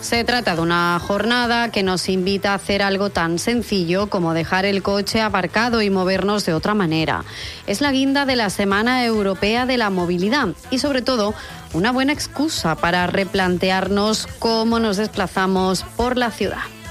Se trata de una jornada que nos invita a hacer algo tan sencillo como dejar el coche aparcado y movernos de otra manera. Es la guinda de la Semana Europea de la Movilidad y, sobre todo, una buena excusa para replantearnos cómo nos desplazamos por la ciudad.